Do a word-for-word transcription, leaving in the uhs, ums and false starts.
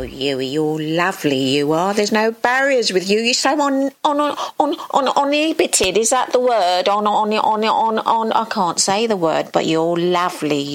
you, you're lovely, you are. There's no barriers with you. You're so on on on on uninhibited. Is that the word? On on on on on. I can't say the word, but you're lovely.